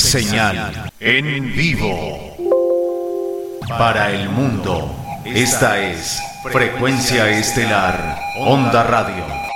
Señal en vivo para el mundo. Esta es Frecuencia Estelar Onda Radio.